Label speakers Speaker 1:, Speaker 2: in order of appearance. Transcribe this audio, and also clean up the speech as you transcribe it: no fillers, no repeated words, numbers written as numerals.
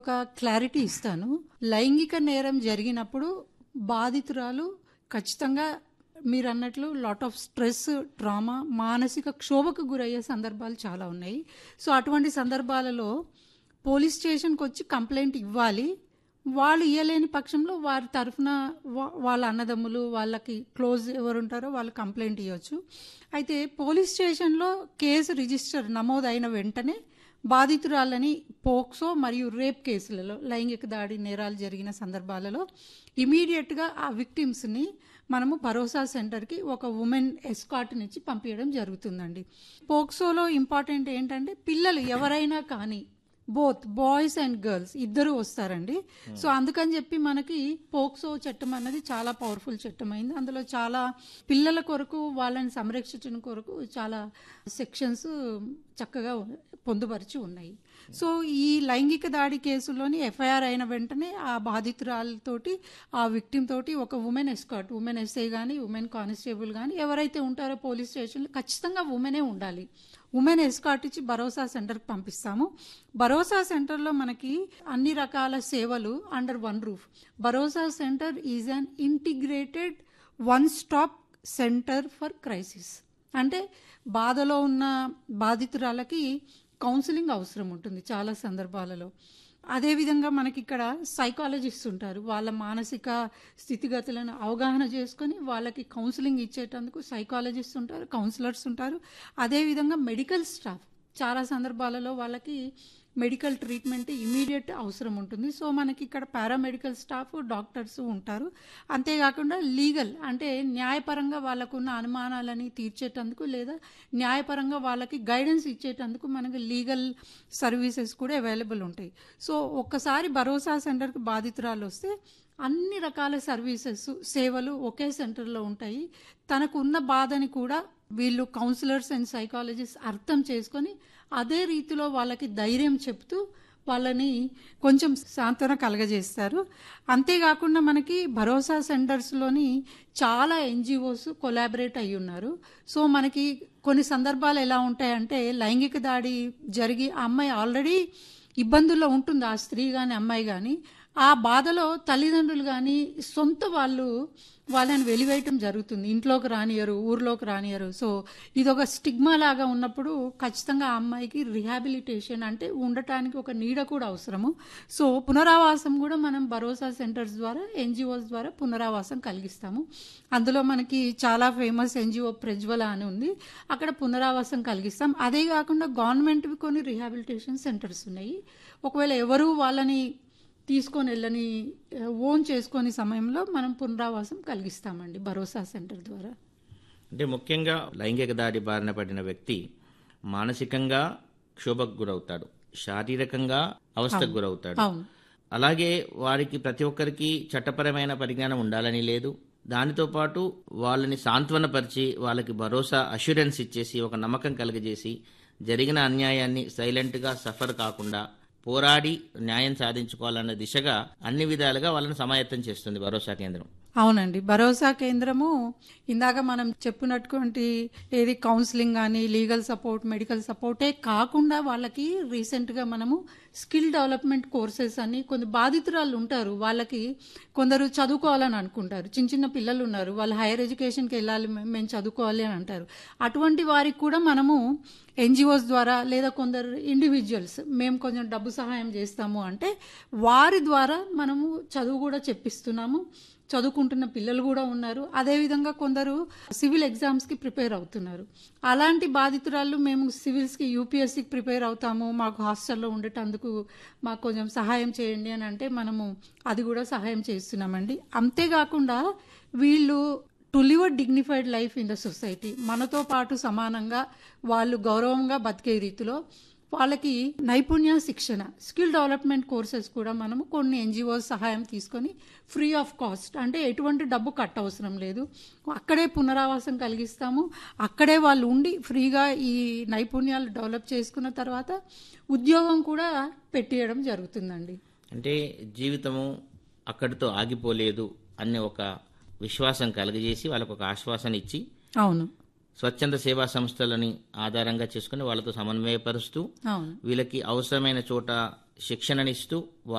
Speaker 1: ఒక క్లారిటీ ఇస్తాను. లైంగిక నేరం జరిగినప్పుడు బాధితురాలు ఖచ్చితంగా మీరన్నట్లు లాట్ ఆఫ్ స్ట్రెస్, ట్రామా, మానసిక క్షోభకు గురయ్యే సందర్భాలు చాలా ఉన్నాయి. సో అటువంటి సందర్భాలలో పోలీస్ స్టేషన్కి వచ్చి కంప్లైంట్ ఇవ్వాలి. వాళ్ళు ఇవ్వలేని పక్షంలో వారి తరఫున వాళ్ళ అన్నదమ్ములు, వాళ్ళకి క్లోజ్ ఎవరుంటారో వాళ్ళు కంప్లైంట్ ఇవ్వచ్చు. అయితే పోలీస్ స్టేషన్లో కేసు రిజిస్టర్ నమోదైన వెంటనే బాధితురాలని పోక్సో మరియు రేప్ కేసులలో, లైంగిక దాడి నేరాలు జరిగిన సందర్భాలలో ఇమీడియట్గా ఆ విక్టిమ్స్ని మనము భరోసా సెంటర్కి ఒక ఉమెన్ ఎస్కార్ట్నిచ్చి పంపించడం జరుగుతుందండి. పోక్సోలో ఇంపార్టెంట్ ఏంటంటే పిల్లలు ఎవరైనా కానీ బోత్ బాయ్స్ అండ్ గర్ల్స్ ఇద్దరు వస్తారండి. సో అందుకని చెప్పి మనకి పోక్సో చట్టం అన్నది చాలా పవర్ఫుల్ చట్టం అయింది. అందులో చాలా పిల్లల కొరకు, వాళ్ళని సంరక్షించడం కొరకు చాలా సెక్షన్స్ చక్కగా పొందుపరిచి ఉన్నాయి. సో ఈ లైంగిక దాడి కేసులోని ఎఫ్ఐఆర్ అయిన వెంటనే ఆ బాధితురాలతోటి, ఆ విక్టిమ్ తోటి ఒక ఉమెన్ ఎస్కార్ట్, ఉమెన్ ఎస్ఐ కానీ, ఉమెన్ కానిస్టేబుల్ కానీ ఎవరైతే ఉంటారో పోలీస్ స్టేషన్లో ఖచ్చితంగా ఉమెనే ఉండాలి. ఉమెన్ ఎస్కార్ట్ ఇచ్చి భరోసా సెంటర్కి పంపిస్తాము. భరోసా సెంటర్లో మనకి అన్ని రకాల సేవలు under one roof. Bharosa centre is an integrated one stop centre for crisis. అంటే బాధలో ఉన్న బాధితురాలకి కౌన్సిలింగ్ అవసరం ఉంటుంది చాలా సందర్భాలలో. అదేవిధంగా మనకి ఇక్కడ సైకాలజిస్ట్ ఉంటారు. వాళ్ళ మానసిక స్థితిగతులను అవగాహన చేసుకొని వాళ్ళకి కౌన్సిలింగ్ ఇచ్చేటందుకు సైకాలజిస్ట్ ఉంటారు, కౌన్సిలర్స్ ఉంటారు. అదేవిధంగా మెడికల్ స్టాఫ్ చాలా సందర్భాలలో వాళ్ళకి మెడికల్ ట్రీట్మెంట్ ఇమీడియట్ అవసరం ఉంటుంది. సో మనకి ఇక్కడ పారామెడికల్ స్టాఫ్, డాక్టర్స్ ఉంటారు. అంతేకాకుండా లీగల్ అంటే న్యాయపరంగా వాళ్ళకున్న అనుమానాలని తీర్చేటందుకు లేదా న్యాయపరంగా వాళ్ళకి గైడెన్స్ ఇచ్చేటందుకు మనకి లీగల్ సర్వీసెస్ కూడా అవైలబుల్ ఉంటాయి. సో ఒక్కసారి భరోసా సెంటర్కి బాధితురాలు వస్తే అన్ని రకాల సర్వీసెస్, సేవలు ఒకే సెంటర్లో ఉంటాయి. తనకు ఉన్న బాధని కూడా వీళ్ళు కౌన్సిలర్స్ అండ్ సైకాలజిస్ట్ అర్థం చేసుకొని అదే రీతిలో వాళ్ళకి ధైర్యం చెప్తూ వాళ్ళని కొంచెం సాంత్వన కలగజేస్తారు. అంతేకాకుండా మనకి భరోసా సెంటర్స్లోని చాలా ఎన్జిఓస్ కొలాబరేట్ అయ్యి ఉన్నారు. సో మనకి కొన్ని సందర్భాలు ఎలా ఉంటాయంటే లైంగిక దాడి జరిగి ఆ అమ్మాయి ఆల్రెడీ ఇబ్బందుల్లో ఉంటుంది, ఆ స్త్రీ కానీ అమ్మాయి కానీ. ఆ బాధలో తల్లిదండ్రులు కానీ సొంత వాళ్ళని వెలివేయటం జరుగుతుంది. ఇంట్లోకి రానియరు, ఊర్లోకి రానియరు. సో ఇదొక స్టిగ్మా లాగా ఉన్నప్పుడు ఖచ్చితంగా ఆ అమ్మాయికి రిహాబిలిటేషన్ అంటే ఉండటానికి ఒక నీడ కూడా అవసరము. సో పునరావాసం కూడా మనం భరోసా సెంటర్స్ ద్వారా, ఎన్జిఓస్ ద్వారా పునరావాసం కలిగిస్తాము. అందులో మనకి చాలా ఫేమస్ ఎన్జిఓ ప్రజ్వల అని ఉంది, అక్కడ పునరావాసం కలిగిస్తాం. అదే కాకుండా గవర్నమెంట్వి కొన్ని రిహాబిలిటేషన్ సెంటర్స్ ఉన్నాయి. ఒకవేళ ఎవరు వాళ్ళని తీసుకొని వెళ్ళని ఓన్ చేసుకొని సమయంలో మనం పునరావాసం కలిగిస్తామండి భరోసా సెంటర్ ద్వారా.
Speaker 2: అంటే ముఖ్యంగా లైంగిక దాడి బారిన పడిన వ్యక్తి మానసికంగా క్షోభకు గురవుతాడు, శారీరకంగా అవస్థకు గురవుతాడు. అలాగే వారికి ప్రతి ఒక్కరికి చట్టపరమైన పరిజ్ఞానం ఉండాలని లేదు. దానితో పాటు వాళ్ళని సాంత్వనపరిచి వాళ్ళకి భరోసా అష్యూరెన్స్ ఇచ్చేసి ఒక నమ్మకం కలిగజేసి జరిగిన అన్యాయాన్ని సైలెంట్గా సఫర్ కాకుండా పోరాడి న్యాయం సాధించుకోవాలన్న దిశగా అన్ని విధాలుగా వాళ్ళని సమాయత్తం చేస్తుంది భరోసా కేంద్రం.
Speaker 1: అవునండి, భరోసా కేంద్రము ఇందాక మనం చెప్పినటువంటి ఏది కౌన్సిలింగ్ కానీ, లీగల్ సపోర్ట్, మెడికల్ సపోర్టే కాకుండా వాళ్ళకి రీసెంట్గా మనము స్కిల్ డెవలప్మెంట్ కోర్సెస్ అని, కొన్ని బాధితురాలు ఉంటారు, వాళ్ళకి కొందరు చదువుకోవాలని అనుకుంటారు, చిన్న చిన్న పిల్లలు ఉన్నారు, వాళ్ళు హైయర్ ఎడ్యుకేషన్కి వెళ్ళాలి, మేము చదువుకోవాలి అని అంటారు. అటువంటి వారికి కూడా మనము ఎన్జిఓస్ ద్వారా లేదా కొందరు ఇండివిజువల్స్ మేము కొంచెం డబ్బు సహాయం చేస్తాము అంటే వారి ద్వారా మనము చదువు కూడా చెప్పిస్తున్నాము. చదువుకుంటున్న పిల్లలు కూడా ఉన్నారు. అదేవిధంగా కొందరు సివిల్ ఎగ్జామ్స్కి ప్రిపేర్ అవుతున్నారు. అలాంటి బాధితురాళ్ళు మేము సివిల్స్కి, యూపీఎస్సీకి ప్రిపేర్ అవుతాము, మాకు హాస్టల్లో ఉండేటందుకు మాకు కొంచెం సహాయం చేయండి అని అంటే మనము అది కూడా సహాయం చేస్తున్నామండి. అంతేకాకుండా వీళ్ళు to live a dignified life in the society, మనతో పాటు సమానంగా వాళ్ళు గౌరవంగా బతికే రీతిలో వాళ్ళకి నైపుణ్య శిక్షణ, స్కిల్ డెవలప్మెంట్ కోర్సెస్ కూడా మనము కొన్ని ఎన్జిఓస్ సహాయం తీసుకొని ఫ్రీ ఆఫ్ కాస్ట్, అంటే ఎటువంటి డబ్బు కట్ అవసరం లేదు, అక్కడే పునరావాసం కలిగిస్తాము. అక్కడే వాళ్ళు ఉండి ఫ్రీగా ఈ నైపుణ్యాలు డెవలప్ చేసుకున్న తర్వాత ఉద్యోగం కూడా పెట్టేయడం జరుగుతుందండి.
Speaker 2: అంటే జీవితము అక్కడితో ఆగిపోలేదు అనే ఒక విశ్వాసం కలుగజేసి వాళ్ళకు ఒక ఆశ్వాసన ఇచ్చి,
Speaker 1: అవును,
Speaker 2: స్వచ్ఛంద సేవా సంస్థలని ఆధారంగా చేసుకుని వాళ్ళతో సమన్వయపరుస్తూ వీళ్ళకి అవసరమైన చోట శిక్షణనిస్తూ